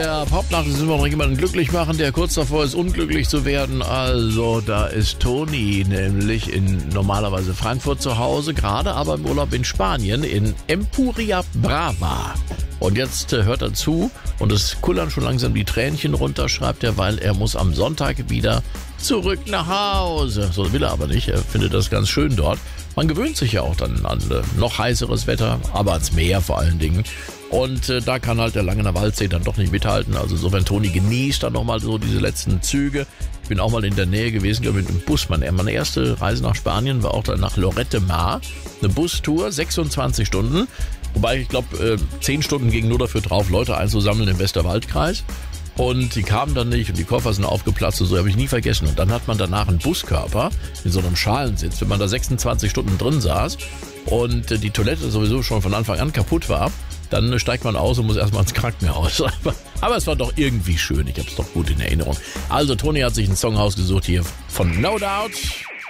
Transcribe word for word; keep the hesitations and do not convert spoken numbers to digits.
der Popnacht müssen wir noch jemanden glücklich machen, der kurz davor ist, unglücklich zu werden. Also da ist Toni, nämlich in normalerweise Frankfurt zu Hause, gerade aber im Urlaub in Spanien, in Empuria Brava. Und jetzt äh, hört er zu und es kullern schon langsam die Tränchen runter, schreibt er, weil er muss am Sonntag wieder zurück nach Hause. So will er aber nicht, er findet das ganz schön dort. Man gewöhnt sich ja auch dann an äh, noch heißeres Wetter, aber ans Meer vor allen Dingen. Und äh, da kann halt der Langener Waldsee dann doch nicht mithalten. Also insofern, Toni genießt dann nochmal so diese letzten Züge. Ich bin auch mal in der Nähe gewesen, glaube ich, mit dem Bus. Meine, meine erste Reise nach Spanien war auch dann nach Lloret de Mar. Eine Bustour, sechsundzwanzig Stunden. Wobei ich glaube, äh, zehn Stunden gingen nur dafür drauf, Leute einzusammeln im Westerwaldkreis. Und die kamen dann nicht und die Koffer sind aufgeplatzt und so, habe ich nie vergessen. Und dann hat man danach einen Buskörper in so einem Schalensitz, wenn man da sechsundzwanzig Stunden drin saß und die Toilette sowieso schon von Anfang an kaputt war, dann steigt man aus und muss erstmal ins Krankenhaus. Aber es war doch irgendwie schön, ich habe es doch gut in Erinnerung. Also Toni hat sich einen Song ausgesucht hier von No Doubt.